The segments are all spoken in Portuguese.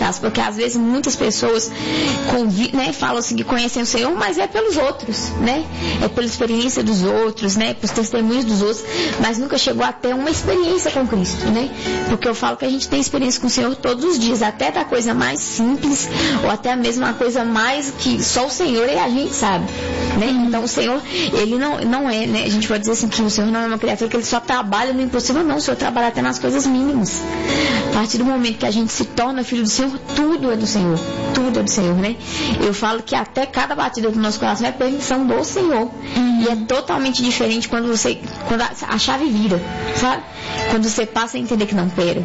graça, porque às vezes muitas pessoas né, falam assim que conhecem o Senhor, mas é pelos outros, né? É pela experiência dos outros, né? Pelos testemunhos dos outros, mas nunca chegou a ter uma experiência com Cristo, né? Porque eu falo que a gente tem experiência com o Senhor todos os dias, até da coisa mais simples, ou até mesmo a coisa mais que só o Senhor e a gente sabe, né? Então o Senhor, ele não é, né? A gente pode dizer assim que o Senhor não é uma criatura que ele só trabalha no impossível, não. O Senhor trabalha até nas coisas mínimas. A partir do momento que a gente se torna filho do Senhor, tudo é do Senhor. Tudo é do Senhor, né? Eu falo que até cada batida do nosso coração é permissão do Senhor. E é totalmente diferente quando a chave vira, sabe? Quando você passa a entender que não, pera,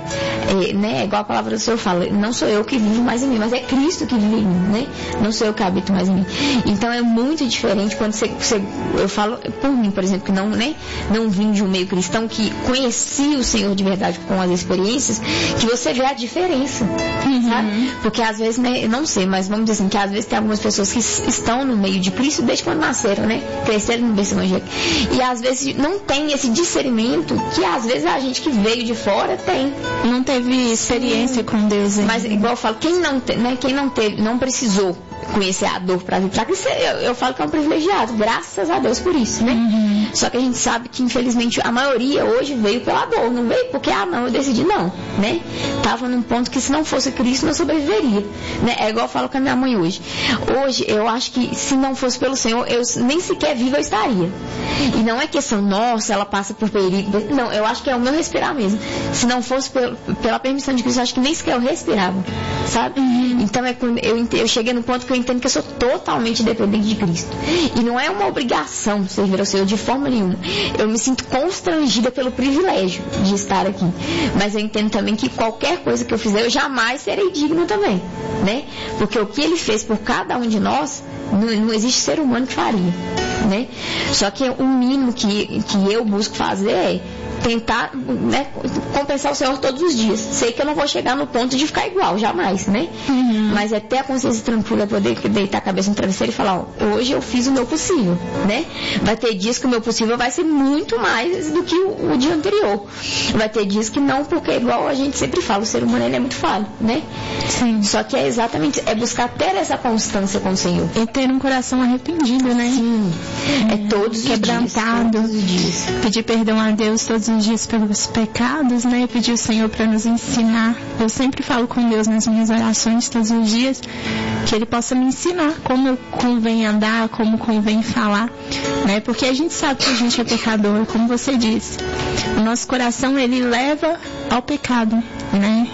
né? Igual a palavra do Senhor fala, não sou eu que vivo mais em mim, mas é Cristo que vive em mim, né? Não sou eu que habito mais em mim. Então é muito diferente quando eu falo por mim, por exemplo, que não, né? Não vim de um meio cristão, que conheci o Senhor de verdade com as experiências, que você vê a diferença, sabe? Porque às vezes, né, eu não sei, mas vamos dizer assim, que às vezes tem algumas pessoas que estão no meio de Cristo desde quando nasceram, né? Cresceram no berço evangélico. E às vezes não tem esse discernimento que às vezes a gente que veio de fora tem. Não teve experiência com Deus ainda. Mas igual eu falo, quem não teve, não precisou conhecer a dor para vir para Cristo, eu falo que é um privilegiado, graças a Deus por isso, né? Só que a gente sabe que infelizmente a maioria hoje veio pela dor, não veio porque, não, eu decidi não, né? Tava num ponto que se não fosse Cristo não sobreviveria, né? É igual eu falo com a minha mãe hoje. Hoje eu acho que se não fosse pelo Senhor, eu nem sequer viva eu estaria. E não é questão, nossa, ela passa por perigo, não, eu acho que é o meu respirar mesmo. Se não fosse pela permissão de Cristo, eu acho que nem sequer eu respirava, sabe? Então é quando eu cheguei no ponto que eu entendo que eu sou totalmente dependente de Cristo. E não é uma obrigação servir ao Senhor de forma nenhuma. Eu me sinto constrangida pelo privilégio de estar aqui. Mas eu entendo também que qualquer coisa que eu fizer, eu jamais serei digno também, né? Porque o que Ele fez por cada um de nós, não existe ser humano que faria, né? Só que o mínimo que eu busco fazer é tentar, né, compensar o Senhor todos os dias. Sei que eu não vou chegar no ponto de ficar igual, jamais, né? Mas é ter a consciência tranquila, poder deitar a cabeça no travesseiro e falar, hoje eu fiz o meu possível, né? Vai ter dias que o meu possível vai ser muito mais do que o dia anterior. Vai ter dias que não, porque igual a gente sempre fala, o ser humano ele é muito falho, né? Sim. Só que é exatamente, buscar ter essa constância com o Senhor. E ter um coração arrependido, né? Sim. É todos os quebrantado, dias, todos os dias. Pedir perdão a Deus todos os dias pelos pecados, né? Pedir o Senhor para nos ensinar. Eu sempre falo com Deus nas minhas orações todos os dias, que Ele possa me ensinar como convém andar, como convém falar, né? Porque a gente sabe que a gente é pecador, como você disse. O nosso coração, ele leva ao pecado, né?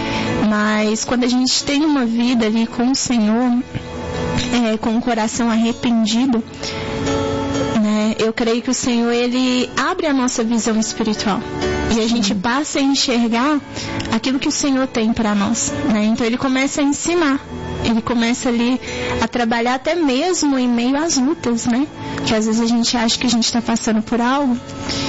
Mas quando a gente tem uma vida ali com o Senhor, com o coração arrependido, eu creio que o Senhor, Ele abre a nossa visão espiritual e a gente passa a enxergar aquilo que o Senhor tem para nós, né? Então Ele começa a ensinar, Ele começa ali a trabalhar até mesmo em meio às lutas, né? Que às vezes a gente acha que a gente está passando por algo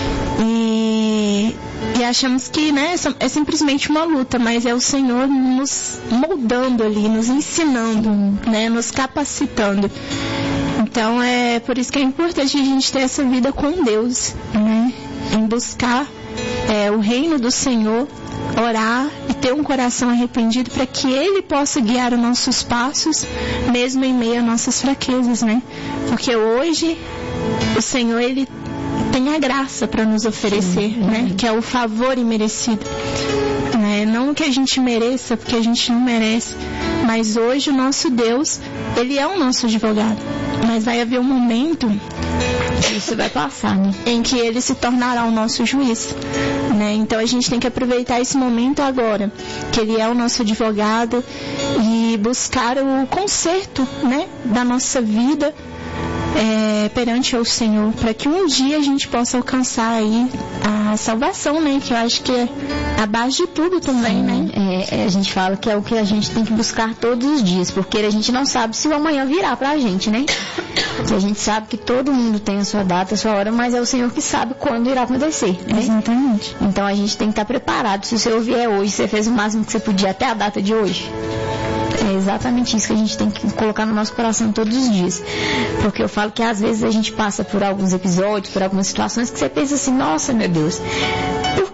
e achamos que, né, é simplesmente uma luta, mas é o Senhor nos moldando ali, nos ensinando, né, nos capacitando. Então é por isso que é importante a gente ter essa vida com Deus, né? Em buscar o reino do Senhor, orar e ter um coração arrependido para que Ele possa guiar os nossos passos, mesmo em meio a nossas fraquezas, né? Porque hoje o Senhor, Ele tem a graça para nos oferecer, né? Que é o favor imerecido, né? Não que a gente mereça, porque a gente não merece, mas hoje o nosso Deus, Ele é o nosso advogado. Mas vai haver um momento, isso vai passar, né? Em que Ele se tornará o nosso juiz, né? Então a gente tem que aproveitar esse momento agora, que Ele é o nosso advogado, e buscar o conserto, né, da nossa vida perante o Senhor, para que um dia a gente possa alcançar aí a salvação, né? Que eu acho que é a base de tudo também, né? A gente fala que é o que a gente tem que buscar todos os dias, porque a gente não sabe se o amanhã virá pra gente, né? Porque a gente sabe que todo mundo tem a sua data, a sua hora, mas é o Senhor que sabe quando irá acontecer, né? Exatamente. Então a gente tem que estar preparado. Se o Senhor vier hoje, você fez o máximo que você podia até a data de hoje. É exatamente isso que a gente tem que colocar no nosso coração todos os dias. Porque eu falo que às vezes a gente passa por alguns episódios, por algumas situações que você pensa assim, nossa, meu Deus, por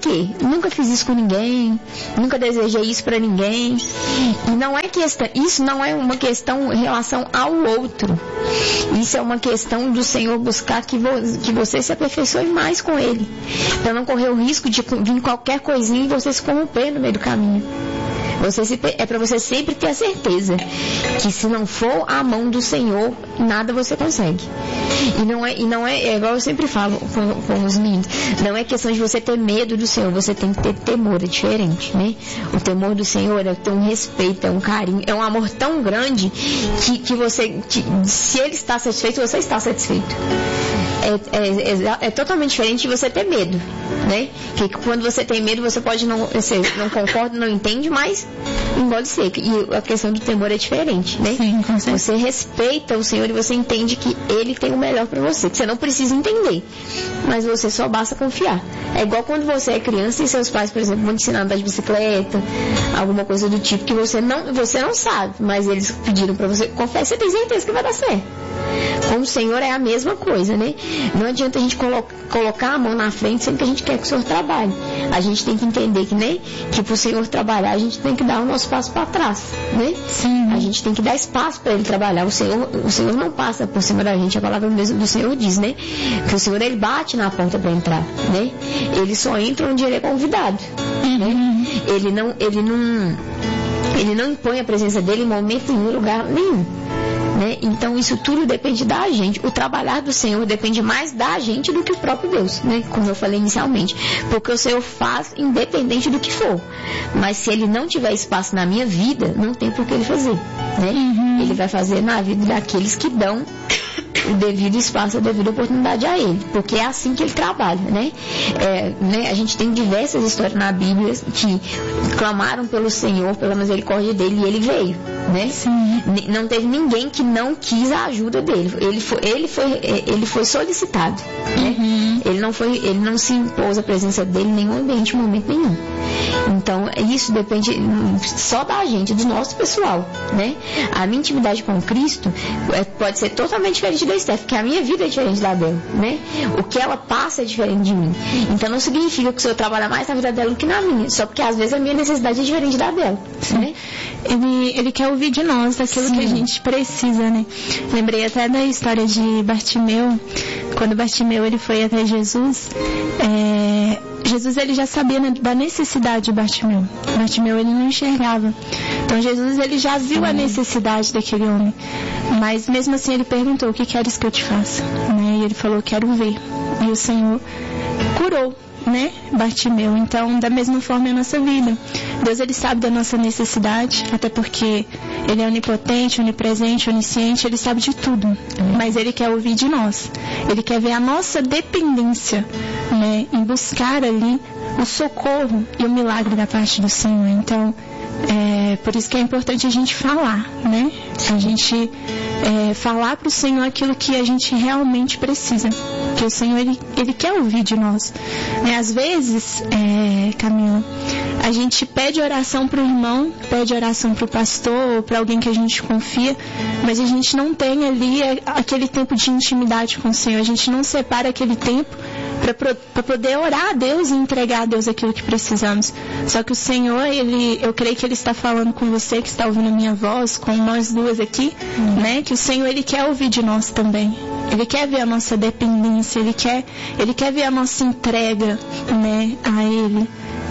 quê? Nunca fiz isso com ninguém, nunca desejei isso para ninguém. E não é questão, isso não é uma questão em relação ao outro. Isso é uma questão do Senhor buscar que você se aperfeiçoe mais com Ele, para não correr o risco de vir qualquer coisinha e você se corromper no meio do caminho. É para você sempre ter a certeza que se não for a mão do Senhor, nada você consegue. E não é igual eu sempre falo com os meninos, não é questão de você ter medo do Senhor, você tem que ter temor, é diferente, né? O temor do Senhor é ter um respeito, é um carinho, é um amor tão grande que se Ele está satisfeito, você está satisfeito. É totalmente diferente de você ter medo, né? Que quando você tem medo, você pode você não concorda, não entende, mas engole seco. E a questão do temor é diferente, né? Sim, com certeza. Você respeita o Senhor e você entende que Ele tem o melhor para você, que você não precisa entender, mas você só basta confiar. É igual quando você é criança e seus pais, por exemplo, vão te ensinar a andar de bicicleta, alguma coisa do tipo que você não sabe, mas eles pediram para você confiar, você tem certeza que vai dar certo. Com o Senhor é a mesma coisa, né? Não adianta a gente colocar a mão na frente sempre que a gente quer que o Senhor trabalhe. A gente tem que entender que para o Senhor trabalhar, a gente tem que dar o nosso passo para trás, né? Sim. A gente tem que dar espaço para Ele trabalhar. O Senhor não passa por cima da gente. A palavra mesmo do Senhor diz, né? Que o Senhor, Ele bate na porta para entrar, né? Ele só entra onde Ele é convidado, né? Ele não impõe a presença dEle em momento nenhum, lugar nenhum. Né? Então isso tudo depende da gente. O trabalhar do Senhor depende mais da gente do que o próprio Deus, né? Como eu falei inicialmente, porque o Senhor faz independente do que for, mas se Ele não tiver espaço na minha vida, não tem por que Ele fazer, né? Ele vai fazer na vida daqueles que dão o devido espaço, a devida oportunidade a Ele, porque é assim que Ele trabalha, né? A gente tem diversas histórias na Bíblia que clamaram pelo Senhor, pela misericórdia dEle, e Ele veio, né? Sim. Não teve ninguém que não quis a ajuda dEle. Ele foi solicitado, né? Ele não se impôs a presença dEle em nenhum ambiente, em momento nenhum. Então, isso depende só da gente, do nosso pessoal, né? A minha intimidade com Cristo pode ser totalmente diferente da Steph, porque a minha vida é diferente da dela, né? O que ela passa é diferente de mim. Então, não significa que o Senhor trabalha mais na vida dela do que na minha, só porque às vezes a minha necessidade é diferente da dela, né? Ele quer ouvir de nós daquilo que a gente precisa, né? Lembrei até da história de Bartimeu. Quando Bartimeu ele foi até Jesus, Jesus ele já sabia da necessidade de Bartimeu. Bartimeu ele não enxergava. Então Jesus ele já viu a necessidade daquele homem. Mas mesmo assim ele perguntou: o que queres que eu te faça? Né? E ele falou: quero ver. E o Senhor curou, né, Bartimeu. Então, da mesma forma é a nossa vida. Deus ele sabe da nossa necessidade, até porque Ele é onipotente, onipresente, onisciente, Ele sabe de tudo. Mas Ele quer ouvir de nós. Ele quer ver a nossa dependência, né, em buscar ali o socorro e o milagre da parte do Senhor. Então, por isso que é importante a gente falar, né? A gente falar para o Senhor aquilo que a gente realmente precisa. Que o Senhor, Ele quer ouvir de nós. Às vezes, Camila, a gente pede oração para o irmão, pede oração para o pastor, ou para alguém que a gente confia, mas a gente não tem ali aquele tempo de intimidade com o Senhor. A gente não separa aquele tempo para poder orar a Deus e entregar a Deus aquilo que precisamos. Só que o Senhor, eu creio que Ele está falando com você que está ouvindo a minha voz, com nós duas aqui, né? Que o Senhor, Ele quer ouvir de nós também. Ele quer ver a nossa dependência, Ele quer ver a nossa entrega, né, a Ele,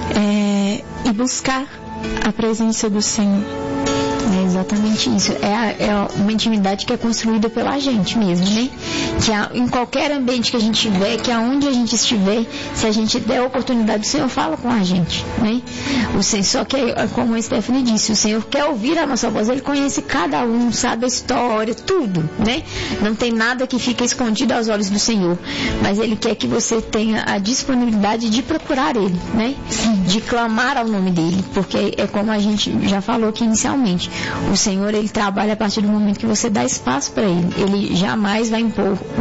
e buscar a presença do Senhor. É exatamente isso. É uma intimidade que é construída pela gente mesmo, né? Que em qualquer ambiente que a gente estiver, que aonde a gente estiver, se a gente der a oportunidade, o Senhor fala com a gente, né? O Senhor, só que, como a Stephanie disse, o Senhor quer ouvir a nossa voz. Ele conhece cada um, sabe a história, tudo, né? Não tem nada que fica escondido aos olhos do Senhor, mas Ele quer que você tenha a disponibilidade de procurar Ele, né? De clamar ao nome dEle, porque é como a gente já falou aqui inicialmente. O Senhor, Ele trabalha a partir do momento que você dá espaço para Ele. Ele jamais vai impor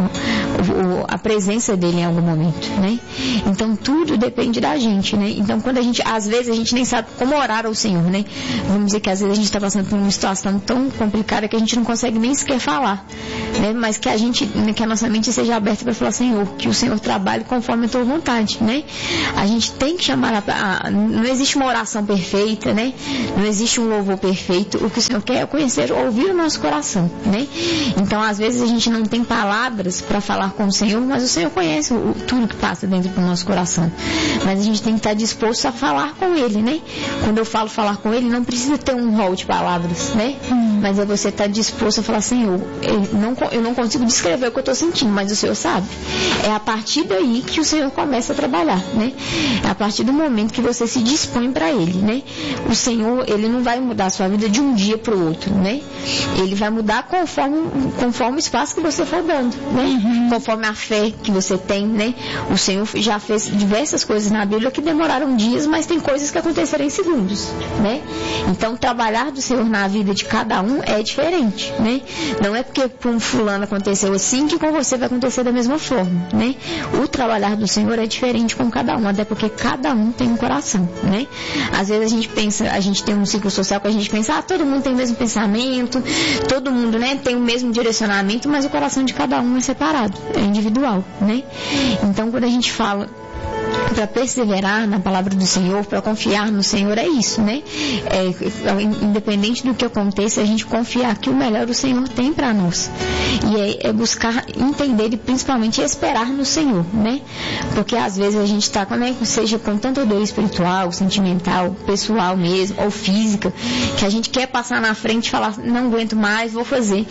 a presença dele em algum momento, né? Então tudo depende da gente, né? Então quando às vezes a gente nem sabe como orar ao Senhor, né? Vamos dizer que às vezes a gente está passando por uma situação tão complicada que a gente não consegue nem sequer falar, né? Mas que a nossa mente seja aberta para falar, Senhor, que o Senhor trabalhe conforme a tua vontade, né? A gente tem que chamar não existe uma oração perfeita, né? Não existe um louvor perfeito. O que o Senhor quer é conhecer, ouvir o nosso coração, né? Então às vezes a gente não tem palavras para falar com o Senhor, mas o Senhor conhece tudo que passa dentro do nosso coração. Mas a gente tem que estar disposto a falar com Ele, né? Quando eu falo falar com Ele, não precisa ter um rol de palavras, né? Mas é você estar disposto a falar, Senhor, eu não consigo descrever o que eu estou sentindo, mas o Senhor sabe. É a partir daí que o Senhor começa a trabalhar, né? É a partir do momento que você se dispõe para Ele, né? O Senhor, Ele não vai mudar a sua vida de um dia para o outro, né? Ele vai mudar conforme o espaço que você for dando, né? Conforme a fé que você tem, né? O Senhor já fez diversas coisas na Bíblia que demoraram dias, mas tem coisas que aconteceram em segundos, né? Então, trabalhar do Senhor na vida de cada um é diferente, né? Não é porque com fulano aconteceu assim que com você vai acontecer da mesma forma, né? O trabalhar do Senhor é diferente com cada um, até porque cada um tem um coração, né? Às vezes a gente tem um ciclo social que a gente pensa, todo mundo tem o mesmo pensamento, todo mundo, né, tem o mesmo direcionamento, mas o coração de cada um é separado, é individual, né? Então, quando a gente fala para perseverar na palavra do Senhor, para confiar no Senhor, é isso, né? Independente do que aconteça, a gente confiar que o melhor o Senhor tem para nós. E é buscar entender e principalmente esperar no Senhor, né? Porque às vezes a gente está, seja com tanta dor espiritual, sentimental, pessoal mesmo, ou física, que a gente quer passar na frente e falar, não aguento mais, vou fazer.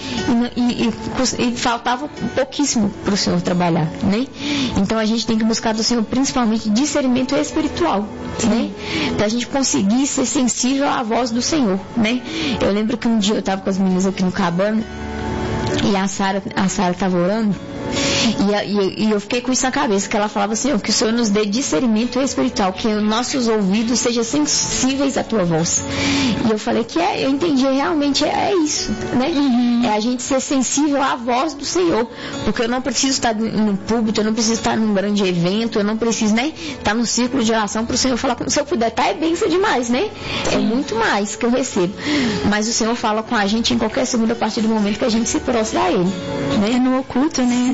E faltava pouquíssimo para o Senhor trabalhar, né? Então a gente tem que buscar do Senhor principalmente discernimento espiritual, né? Pra gente conseguir ser sensível à voz do Senhor, né? Eu lembro que um dia eu estava com as meninas aqui no Cabana e a Sara estava orando e eu fiquei com isso na cabeça, que ela falava assim, que o Senhor nos dê discernimento espiritual, que os nossos ouvidos sejam sensíveis à tua voz. E eu falei que eu entendi, realmente é isso, né? É a gente ser sensível à voz do Senhor, porque eu não preciso estar no púlpito, eu não preciso estar num grande evento, eu não preciso, né, estar num círculo de oração para o Senhor falar, se eu puder estar, é bênção demais, né? É muito mais que eu recebo. Mas o Senhor fala com a gente em qualquer segundo a partir do momento que a gente se prostra a Ele, né? É no oculto, né?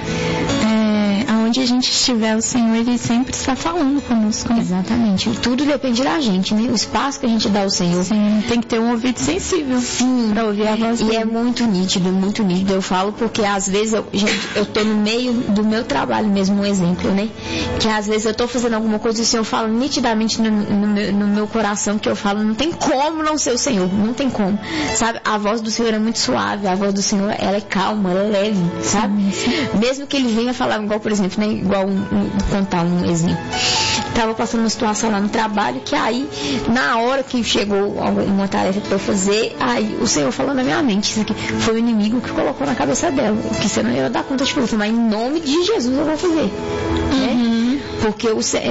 Aonde a gente estiver, o Senhor, Ele sempre está falando conosco, né? Exatamente. Tudo depende da gente, né? O espaço que a gente dá ao Senhor. Sim, tem que ter um ouvido sensível. Sim. Para ouvir a voz dele. E é muito nítido, muito nítido. Eu falo porque às vezes eu tô no meio do meu trabalho mesmo, um exemplo, né? Que às vezes eu tô fazendo alguma coisa e o Senhor fala nitidamente no meu coração, que eu falo, não tem como não ser o Senhor, não tem como, sabe? A voz do Senhor é muito suave, a voz do Senhor, ela é calma, ela é leve, sabe? Sim. Mesmo que Ele venha falar, igual, por exemplo, né? Igual contar um exemplo. Estava passando uma situação lá no trabalho que aí, na hora que chegou uma tarefa para eu fazer, aí o Senhor falou na minha mente, isso aqui foi o inimigo que colocou na cabeça dela, que você não ia dar conta de tudo, mas em nome de Jesus eu vou fazer, né? Porque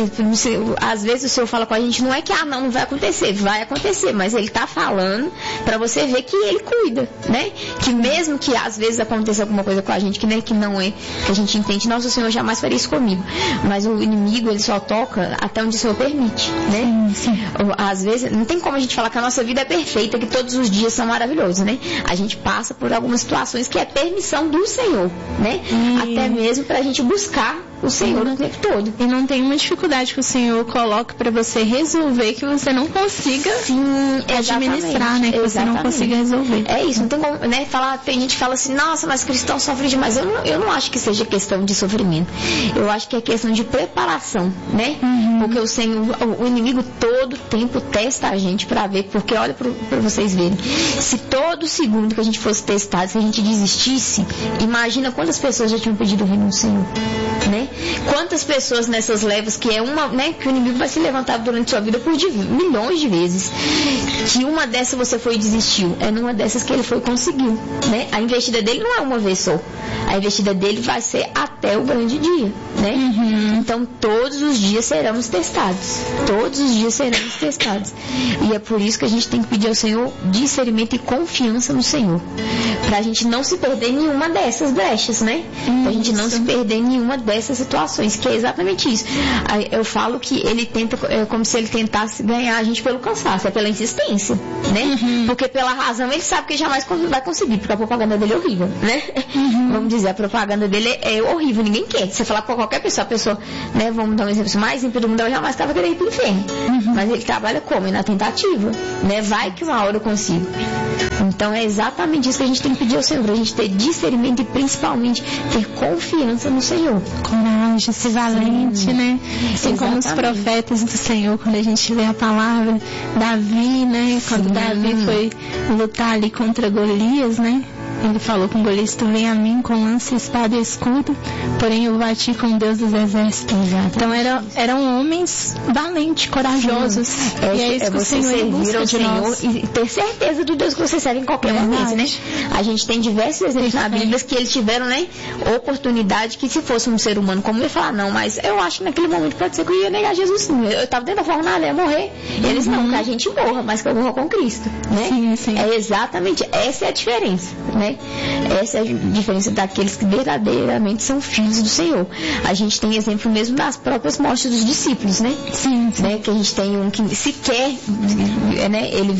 às vezes o Senhor fala com a gente, não é que não vai acontecer, vai acontecer, mas Ele está falando para você ver que Ele cuida, né? Que mesmo que às vezes aconteça alguma coisa com a gente que não é, que a gente entende, nossa, o Senhor jamais faria isso comigo, mas o inimigo, ele só toca até onde o Senhor permite, né? Sim. Às vezes, não tem como a gente falar que a nossa vida é perfeita, que todos os dias são maravilhosos, né? A gente passa por algumas situações que é permissão do Senhor, né? Até mesmo para a gente buscar o Senhor o tempo todo. E não tem uma dificuldade que o Senhor coloque para você resolver que você não consiga administrar, né? Que você não consiga resolver. É isso, não tem como, né? Tem gente que fala assim, nossa, mas cristão sofre demais. Eu não acho que seja questão de sofrimento. Eu acho que é questão de preparação, né? Porque o inimigo todo tempo testa a gente para ver, porque olha para vocês verem, se todo segundo que a gente fosse testado, se a gente desistisse, imagina quantas pessoas já tinham pedido o reino do Senhor, né? Quantas pessoas nessas levas, que é uma, né, que o inimigo vai se levantar durante sua vida por milhões de vezes, que uma dessas você foi e desistiu, é numa dessas que ele foi e conseguiu, né? A investida dele não é uma vez só, a investida dele vai ser até o grande dia, né? Então todos os dias seremos testados, todos os dias seremos testados, e é por isso que a gente tem que pedir ao Senhor discernimento e confiança no Senhor, pra gente não se perder em nenhuma dessas brechas, né? Pra gente não se perder em nenhuma dessas situações, que é exatamente isso. Eu falo que ele tenta, é como se ele tentasse ganhar a gente pelo cansaço, é pela insistência, né? Porque pela razão ele sabe que jamais vai conseguir, porque a propaganda dele é horrível, né? Vamos dizer, a propaganda dele é horrível, ninguém quer. Você falar pra qualquer pessoa, a pessoa, né, vamos dar um exemplo, mais ímpio do mundo, ela jamais estava querendo ir pro inferno. Mas ele trabalha como? Na tentativa, né? Vai que uma hora eu consigo. Então é exatamente isso que a gente tem que pedir ao Senhor, pra gente ter discernimento e principalmente ter confiança no Senhor. Coragem, ser valente, né? Assim como os profetas do Senhor, quando a gente lê a palavra, Davi, né? Quando Davi foi lutar ali contra Golias, né? Ele falou com Golias: tu vem a mim com lança, espada e escudo, porém eu bati com Deus dos exércitos. Então eram homens valentes, corajosos. E é isso que o Senhor busca de nós. E ter certeza do Deus que você serve em qualquer momento, né? A gente tem diversos exemplos na Bíblia que eles tiveram, né, oportunidade, que se fosse um ser humano como eu ia falar, não, mas eu acho que naquele momento pode ser que eu ia negar Jesus, sim. Eu estava dentro da fornalha, ia morrer. Eles não, que a gente morra, mas que eu morra com Cristo, né? Sim. É exatamente, essa é a diferença, né? Essa é a diferença daqueles que verdadeiramente são filhos do Senhor. A gente tem exemplo mesmo das próprias mortes dos discípulos, né? Sim. Né? Que a gente tem um que sequer, né? Ele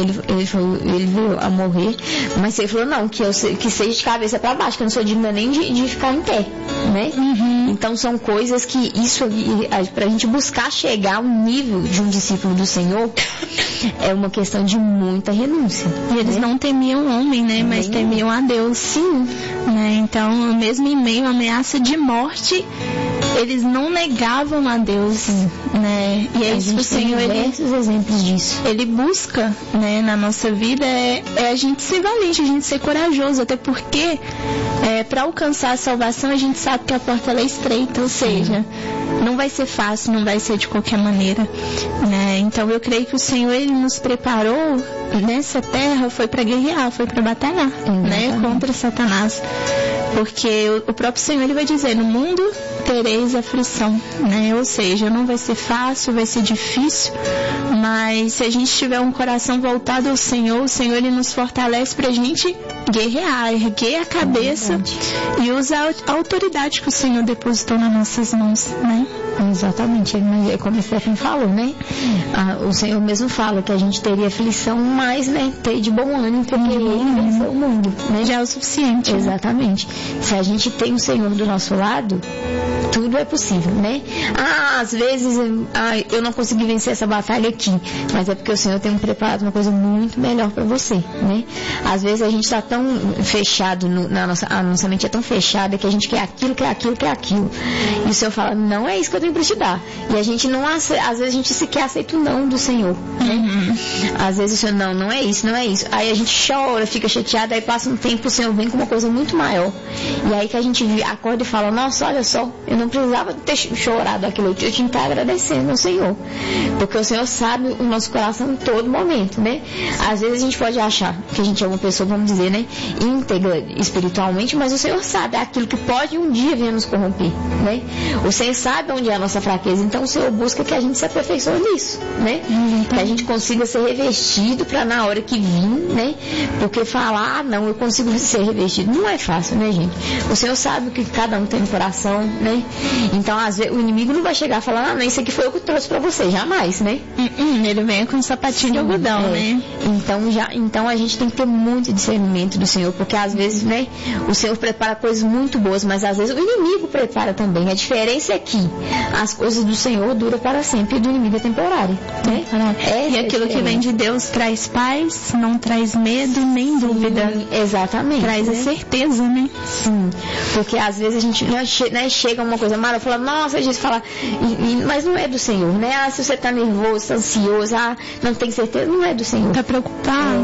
veio a morrer, mas ele falou, não, que seja de cabeça para baixo, que eu não sou digna nem de ficar em pé, né? Então são coisas que isso, pra gente buscar chegar ao nível de um discípulo do Senhor, é uma questão de muita renúncia. E eles não temiam o homem, né? Mas temiam a Deus. Sim. Né? Então, mesmo em meio à ameaça de morte, eles não negavam a Deus, né? E é isso que o Senhor, diversos exemplos disso. Ele busca, né, na nossa vida é a gente ser valente, a gente ser corajoso, até porque para alcançar a salvação a gente sabe que a porta ela é estreita, ou seja, não vai ser fácil, não vai ser de qualquer maneira, né? Então eu creio que o Senhor ele nos preparou nessa terra foi para guerrear, foi para batalhar, né, contra Satanás. Porque o próprio Senhor ele vai dizer, no mundo tereis aflição, né? Ou seja, não vai ser fácil, vai ser difícil, mas se a gente tiver um coração voltado ao Senhor, o Senhor ele nos fortalece pra gente guerrear, erguer a cabeça e usar a autoridade que o Senhor depositou nas nossas mãos, né? Exatamente, como o Stephen falou, né? O Senhor mesmo fala que a gente teria aflição, mas, né, ter de bom ânimo, porque Ele venceu o mundo, né? Já é o suficiente. Exatamente. Se a gente tem o Senhor do nosso lado, tudo é possível, né? Às vezes eu não consegui vencer essa batalha aqui, mas é porque o Senhor tem preparado uma coisa muito melhor para você, né? Às vezes a gente está tão fechado, a nossa mente é tão fechada que a gente quer aquilo. E o Senhor fala, não é isso que eu tenho para te dar. E a gente não aceita, às vezes a gente sequer aceita o não do Senhor, né? Às vezes o Senhor, não é isso. Aí a gente chora, fica chateado, aí passa um tempo, o Senhor vem com uma coisa muito maior. E aí que a gente acorda e fala, nossa, olha só, eu não precisava ter chorado aquilo, eu tinha que estar agradecendo ao Senhor. Porque o Senhor sabe o nosso coração em todo momento, né? Às vezes a gente pode achar que a gente é uma pessoa, vamos dizer, né, íntegra espiritualmente, mas o Senhor sabe aquilo que pode um dia vir nos corromper, né? O Senhor sabe onde é a nossa fraqueza, então o Senhor busca que a gente se aperfeiçoe nisso, né? Que a gente consiga ser revestido para na hora que vir, né? Porque falar, não, eu consigo ser revestido, não é fácil, né, gente? O Senhor sabe o que cada um tem no coração, né? Então, às vezes, o inimigo não vai chegar e falar, não, isso aqui foi eu que trouxe pra você, jamais, né? Ele vem com um sapatinho de algodão, né? Então a gente tem que ter muito discernimento do Senhor, porque às vezes, né, o Senhor prepara coisas muito boas, mas às vezes o inimigo prepara também. A diferença é que as coisas do Senhor duram para sempre e do inimigo é temporário, né? E aquilo que vem de Deus traz paz, não traz medo nem dúvida. Exatamente. Traz a certeza, né? Sim, porque às vezes a gente, né, chega uma coisa mara, fala, nossa, a gente fala, mas não é do Senhor, né? Se você tá nervoso, tá ansioso, não tem certeza, não é do Senhor. Tá preocupado.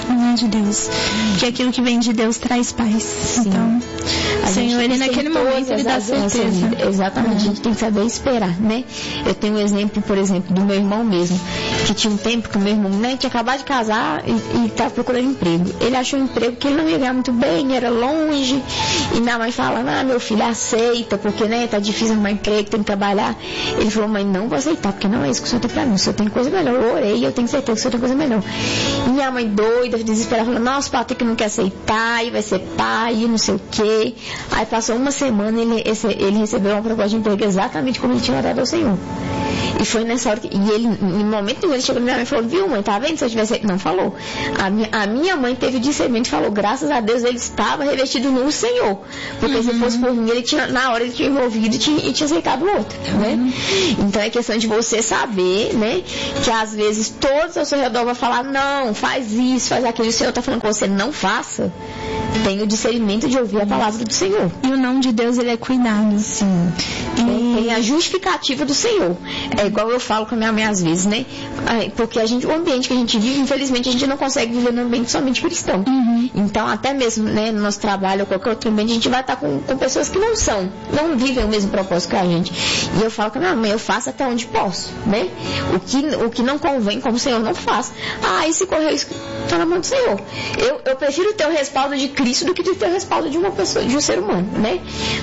não é de Deus. Que aquilo que vem de Deus traz paz. Sim. Então, o Senhor, Ele naquele momento, Ele dá certeza. Exatamente, a gente tem que saber esperar, né? Eu tenho um exemplo, por exemplo, do meu irmão mesmo, que tinha um tempo que o meu irmão, né, tinha acabado de casar e estava procurando emprego. Ele achou um emprego que ele não ia ganhar muito bem, era longe, e minha mãe falando, meu filho, aceita, porque, né, tá difícil arrumar emprego, tem que trabalhar. Ele falou, mãe, não vou aceitar, porque não é isso que o senhor tem pra mim, o senhor tem coisa melhor. Eu orei, eu tenho certeza que o senhor tem coisa melhor. E minha mãe doida, desesperada, falou, nossa, o Patrick não quer aceitar, e vai ser pai, e não sei o quê. Aí passou uma semana, ele recebeu uma proposta de emprego exatamente como ele tinha orado ao Senhor. E foi nessa hora que... E ele, no momento que ele chegou na minha mãe e falou, viu, mãe, tá vendo? Se eu tivesse... Não falou. A minha mãe teve o discernimento e falou, graças a Deus, ele estava revestido no Senhor. Porque se fosse por mim, na hora ele tinha envolvido e tinha aceitado o outro, né? Então é questão de você saber, né? Que às vezes todos ao seu redor vão falar, não, faz isso, faz aquilo. O Senhor está falando que você não faça. Tem o discernimento de ouvir a palavra do Senhor. E o nome de Deus, ele é cuidado. Sim. Tem a justificativa do Senhor. É igual eu falo com a minha mãe às vezes, né? Porque o ambiente que a gente vive, infelizmente, a gente não consegue viver num ambiente somente cristão. Então, até mesmo, né, no nosso trabalho ou qualquer outro ambiente, a gente vai estar com pessoas que não vivem o mesmo propósito que a gente. E eu falo com a minha mãe, eu faço até onde posso, né? O que não convém, como o Senhor não faz. E se correr isso, está na mão do Senhor. Eu prefiro ter o respaldo de Cristo do que ter o respaldo de uma pessoa, de um ser humano, né?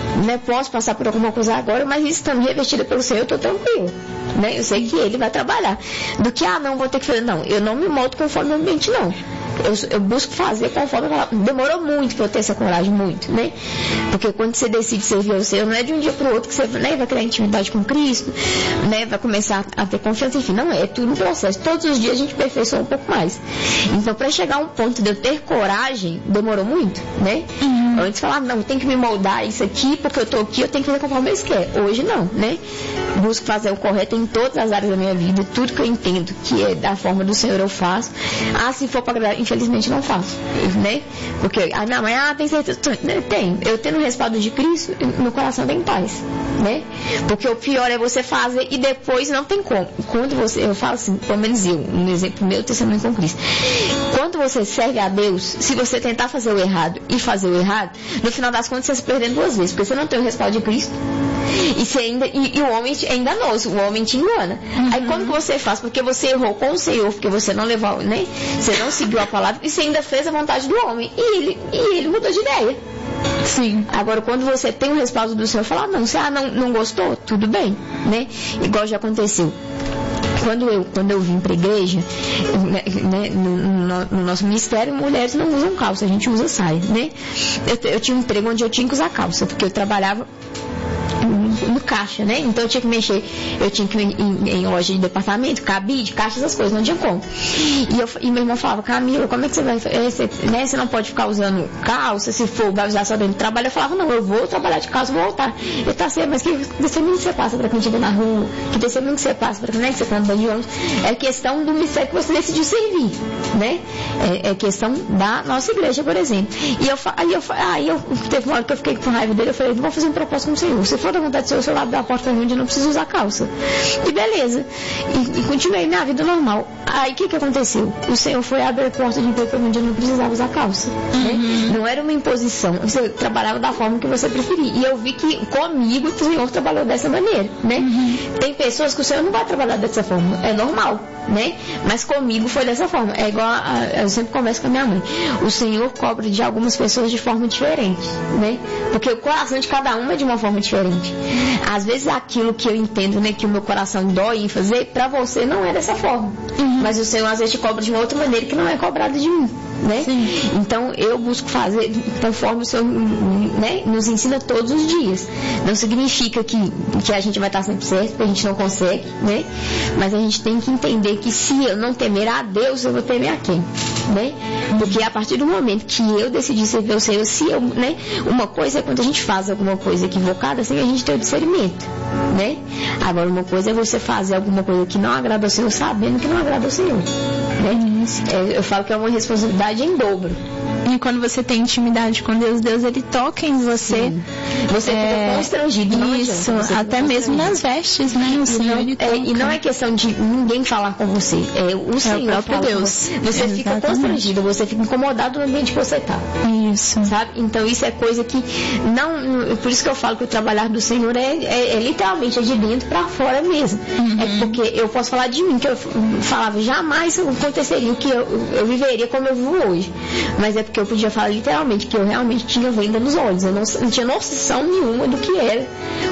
Posso passar por alguma coisa agora, mas estando revestida pelo Senhor, eu estou tranquilo, né? Eu sei que Ele vai trabalhar. Do que, não, vou ter que fazer. Não, eu não me moldo conforme o ambiente, não. Eu busco fazer conforme ela... Demorou muito para eu ter essa coragem, muito, né? Porque quando você decide servir ao Senhor, não é de um dia para o outro que você, né, vai criar intimidade com Cristo, né, vai começar a ter confiança, enfim, não é tudo um processo. Todos os dias a gente aperfeiçoa um pouco mais. Então, para chegar a um ponto de eu ter coragem, demorou muito, né? Antes falava, não, tem que me moldar isso aqui, porque eu estou aqui, eu tenho que fazer conforme eles querem. Hoje não, né? Busco fazer o correto em todas as áreas da minha vida, tudo que eu entendo que é da forma do Senhor eu faço. Se for para agradar, infelizmente não faço, né? Porque a minha mãe, tem certeza? Tem. Eu tendo o respaldo de Cristo, meu coração tem paz, né? Porque o pior é você fazer e depois não tem como. Quando eu falo assim, pelo menos eu, um exemplo meu, testemunho com Cristo. Quando você serve a Deus, se você tentar fazer o errado e fazer o errado, no final das contas você se perdendo duas vezes, porque você não tem o respaldo de Cristo. E o homem é enganoso, o homem te engana. Aí quando que você faz? Porque você errou com o Senhor, porque você não levou, né? Você não seguiu a palavra e você ainda fez a vontade do homem. E ele mudou de ideia. Sim. Agora, quando você tem o respaldo do Senhor, falar, você não gostou, tudo bem, né? Igual já aconteceu. Quando eu vim para a igreja, né, no nosso ministério, mulheres não usam calça, a gente usa saia, né? Eu tinha um emprego onde eu tinha que usar calça, porque eu trabalhava no caixa, né? Então eu tinha que mexer, eu tinha que ir em loja de departamento, cabide, caixa, essas coisas, não tinha como. E meu irmão falava, Camila, como é que você vai, você não pode ficar usando calça, se for, vai usar só dentro do trabalho. Eu falava, não, eu vou trabalhar de calça, vou voltar. Eu tá certo, mas que testemunho que você passa para quem estiver na rua, que testemunho que você passa para quem, né, que você tá andando de ônibus, é questão do ministério que você decidiu servir, né? É questão da nossa igreja, por exemplo. Aí eu teve uma hora que eu fiquei com raiva dele, eu falei, vou fazer um propósito com o Senhor. Se for da vontade do Senhor, o seu lado da porta onde eu não preciso usar calça. E beleza. E continuei minha vida normal. Aí o que aconteceu? O Senhor foi abrir a porta de emprego para onde eu não precisava usar calça. Né? Não era uma imposição. Você trabalhava da forma que você preferia. E eu vi que comigo o Senhor trabalhou dessa maneira. Né? Tem pessoas que o Senhor não vai trabalhar dessa forma. É normal. Né? Mas comigo foi dessa forma. É igual eu sempre converso com a minha mãe. O Senhor cobra de algumas pessoas de forma diferente. Né? Porque o coração de cada uma é de uma forma diferente. Às vezes aquilo que eu entendo, né, que o meu coração dói em fazer, pra você não é dessa forma. Mas o Senhor às vezes te cobra de uma outra maneira que não é cobrada de mim, né? Então eu busco fazer conforme o Senhor, né, nos ensina todos os dias. Não significa que a gente vai estar sempre certo, porque a gente não consegue, né? Mas a gente tem que entender que se eu não temer a Deus, eu vou temer a quem? Né? Porque a partir do momento que eu decidi servir o Senhor, né, uma coisa é quando a gente faz alguma coisa equivocada, sem a gente ter o discernimento, né? Agora, uma coisa é você fazer alguma coisa que não agrada ao Senhor, sabendo que não agrada ao Senhor, né? Eu falo que é uma responsabilidade em dobro, E quando você tem intimidade com Deus, Deus ele toca em você. Sim. Você fica constrangido. Isso, até mesmo nas vestes, né? O Senhor ele toca. E não é questão de ninguém falar com você. É o Senhor, o próprio Deus. Você fica constrangido, você fica incomodado no ambiente que você está. Isso. Sabe? Então isso é coisa que não. Por isso que eu falo que o trabalhar do Senhor é literalmente de dentro para fora mesmo. É porque eu posso falar de mim, que eu falava jamais aconteceria o que eu viveria como eu vivo hoje. Mas é porque eu podia falar literalmente que eu realmente tinha venda nos olhos. Eu não tinha noção nenhuma do que era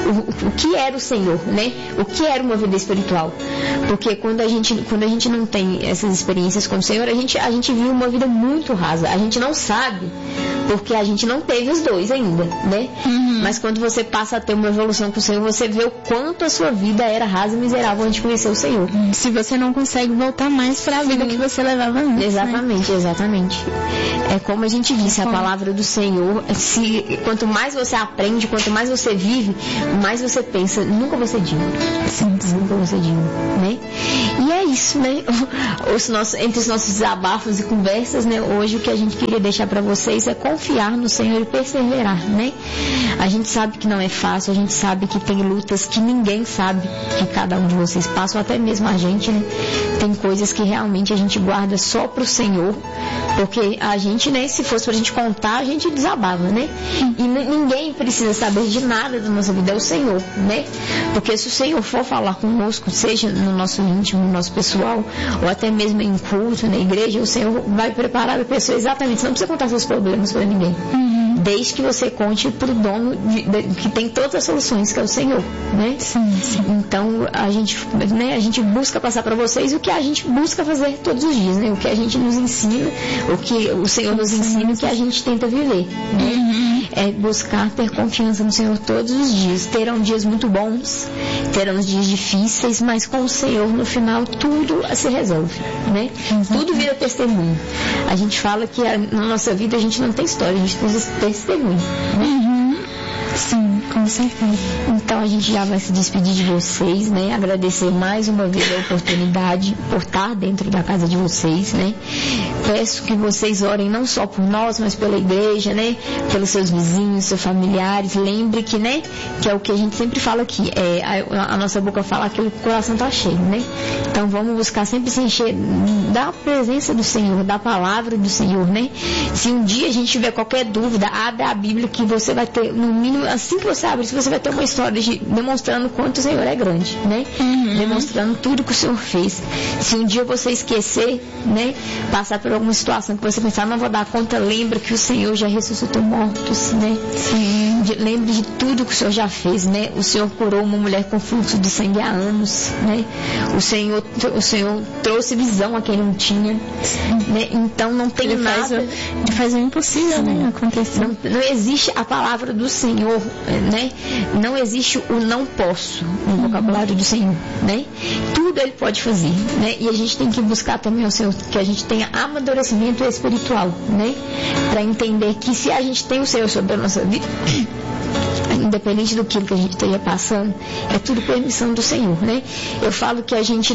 o que era o Senhor, né? O que era uma vida espiritual. Porque quando a gente não tem essas experiências com o Senhor, a gente vive uma vida muito rasa. A gente não sabe, porque a gente não teve os dois ainda, né? Mas quando você passa a ter uma evolução com o Senhor, você vê o quanto a sua vida era rasa e miserável antes de conhecer o Senhor. Se você não consegue voltar mais para a vida que você levava antes. Exatamente, né? Exatamente. É como a gente disse, a palavra do Senhor, quanto mais você aprende, quanto mais você vive, mais você pensa, nunca vou ser digno. Sim. Nunca vou ser digno, né? E é isso, né? Entre os nossos desabafos e conversas, né? Hoje o que a gente queria deixar para vocês é confiar no Senhor e perseverar, né? A gente sabe que não é fácil, a gente sabe que tem lutas que ninguém sabe que cada um de vocês passa, ou até mesmo a gente, né? Tem coisas que realmente a gente guarda só pro Senhor, porque a gente, né? Se fosse pra gente contar, a gente desabava, né? E ninguém precisa saber de nada da nossa vida, é o Senhor, né? Porque se o Senhor for falar conosco, seja no nosso íntimo, no nosso pessoal, ou até mesmo em culto, na igreja, o Senhor vai preparar a pessoa exatamente, você não precisa contar seus problemas para ninguém. Desde que você conte para o dono que tem todas as soluções, que é o Senhor, né? Sim. Então a gente busca passar para vocês o que a gente busca fazer todos os dias, né? O que a gente nos ensina, o que o Senhor nos ensina, o que a gente tenta viver, né? É buscar ter confiança no Senhor todos os dias. Terão dias muito bons, terão dias difíceis, mas com o Senhor no final tudo se resolve, né? Tudo vira testemunho. A gente fala que na nossa vida a gente não tem história, a gente tem testemunho, né? Sim, com certeza. Então a gente já vai se despedir de vocês, né? Agradecer mais uma vez a oportunidade por estar dentro da casa de vocês, né? Peço que vocês orem não só por nós, mas pela igreja, né? Pelos seus vizinhos, seus familiares. Lembre que, né? Que é o que a gente sempre fala aqui. A nossa boca fala aquilo que o coração está cheio, né? Então vamos buscar sempre se encher da presença do Senhor, da palavra do Senhor, né? Se um dia a gente tiver qualquer dúvida, abre a Bíblia que você vai ter, no mínimo, assim que você abre, você vai ter uma história demonstrando quanto o Senhor é grande, né? Demonstrando tudo que o Senhor fez. Se um dia você esquecer, né? Passar por alguma situação que você pensar, não vou dar conta, lembra que o Senhor já ressuscitou mortos, né? Sim. Lembre de tudo que o Senhor já fez, né? O Senhor curou uma mulher com fluxo de sangue há anos, né? O Senhor trouxe visão a quem não tinha, né? Então não tem nada. Ele faz o impossível, né? Acontecer. Não existe a palavra do Senhor, né? Não existe o não posso no vocabulário do Senhor, né? Tudo Ele pode fazer, né? E a gente tem que buscar também ao Senhor que a gente tenha amadurecimento espiritual, né? Para entender que se a gente tem o Senhor sobre a nossa vida, independente do que a gente esteja passando, é tudo permissão do Senhor, né? Eu falo que a gente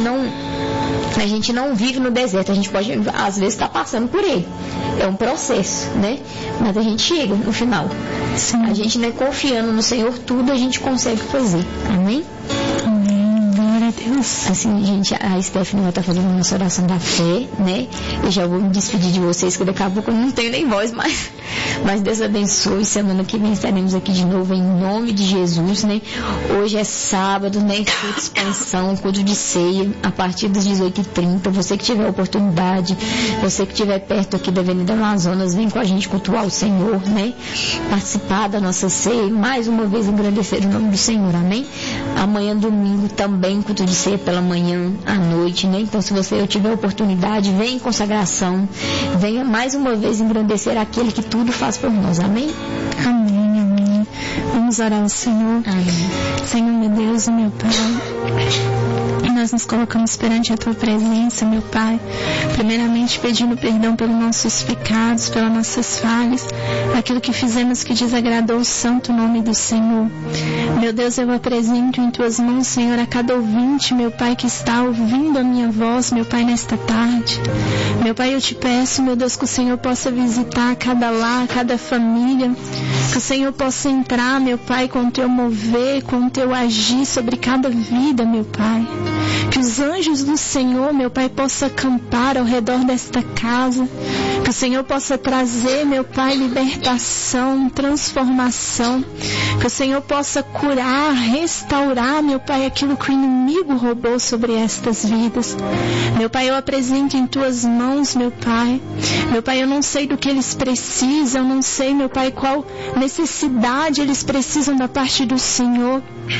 não vive no deserto, a gente pode, às vezes, estar passando por ele. É um processo, né? Mas a gente chega no final. Sim. A gente, né, confiando no Senhor, tudo a gente consegue fazer. Amém? Glória a Deus. Assim, gente, a Stephanie vai estar fazendo uma oração da fé, né? Eu já vou me despedir de vocês, que daqui a pouco eu não tenho nem voz mais. Mas Deus abençoe. Semana que vem estaremos aqui de novo em nome de Jesus, né? Hoje é sábado, né? Culto de expansão, culto de ceia, a partir das 18h30. Você que tiver oportunidade, você que estiver perto aqui da Avenida Amazonas, vem com a gente cultuar o Senhor, né? Participar da nossa ceia, mais uma vez engrandecer o nome do Senhor, amém? Amanhã, domingo, também culto de ceia pela manhã, à noite, né? Então, se você tiver oportunidade, vem em consagração, venha mais uma vez engrandecer aquele que tudo faz por nós, amém? Amém. Vamos orar ao Senhor. Amém. Senhor, meu Deus e meu Pai, nós nos colocamos perante a Tua presença, meu Pai, primeiramente pedindo perdão pelos nossos pecados, pelas nossas falhas, aquilo que fizemos que desagradou o santo nome do Senhor. Meu Deus, eu apresento em Tuas mãos, Senhor, a cada ouvinte, meu Pai, que está ouvindo a minha voz, meu Pai, nesta tarde. Meu Pai, eu te peço, meu Deus, que o Senhor possa visitar cada lar, cada família, que o Senhor possa entrar, meu Pai, com o Teu mover, com o Teu agir sobre cada vida, meu Pai. Que os anjos do Senhor, meu Pai, possam acampar ao redor desta casa. Que o Senhor possa trazer, meu Pai, libertação, transformação. Que o Senhor possa curar, restaurar, meu Pai, aquilo que o inimigo roubou sobre estas vidas. Meu Pai, eu apresento em Tuas mãos, meu Pai. Meu Pai, eu não sei do que eles precisam, eu não sei, meu Pai, qual necessidade eles precisam da parte do Senhor.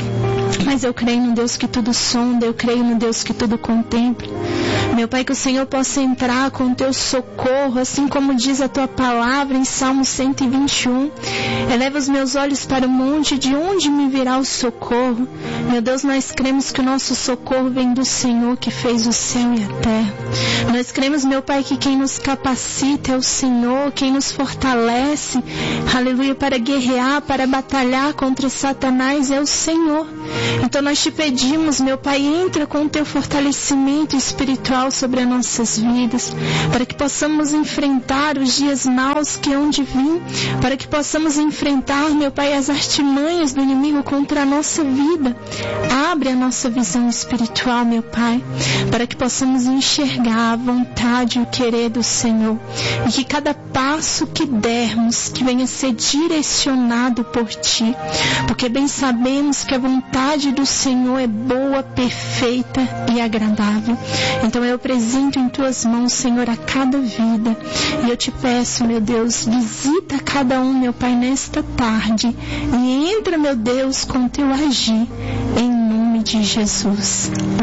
Mas eu creio no Deus que tudo sonda, eu creio no Deus que tudo contempla. Meu Pai, que o Senhor possa entrar com o Teu socorro, assim como diz a Tua palavra em Salmo 121. Eleva os meus olhos para o monte, de onde me virá o socorro? Meu Deus, nós cremos que o nosso socorro vem do Senhor que fez o céu e a terra. Nós cremos, meu Pai, que quem nos capacita é o Senhor, quem nos fortalece, aleluia, para guerrear, para batalhar contra Satanás é o Senhor. Então nós te pedimos, meu Pai, entra com o Teu fortalecimento espiritual sobre as nossas vidas, para que possamos enfrentar os dias maus que hão de vir, para que possamos enfrentar, meu Pai, as artimanhas do inimigo contra a nossa vida. Abre a nossa visão espiritual, meu Pai, para que possamos enxergar a vontade e o querer do Senhor, e que cada passo que dermos, que venha ser direcionado por Ti, porque bem sabemos que a vontade do Senhor é boa, perfeita e agradável. Então eu apresento em Tuas mãos, Senhor, a cada vida, e eu te peço, meu Deus, visita cada um, meu Pai, nesta tarde, e entra, meu Deus, com o Teu agir, em nome de Jesus.